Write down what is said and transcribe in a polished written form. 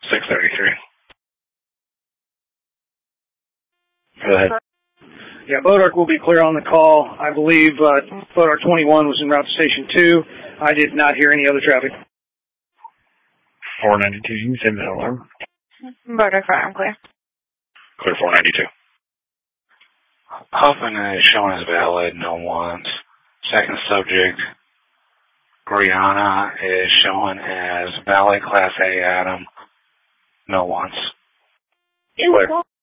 633. Go ahead. Yeah, Bodark will be clear on the call. I believe Bodark 21 was en route to Station 2. I did not hear any other traffic. 492, you can send that alarm. Bodark 5, I'm clear. Clear 492. Huffman is shown as valid, no once. Second subject, Brianna is shown as valid, Class A Adam, no once. Clear.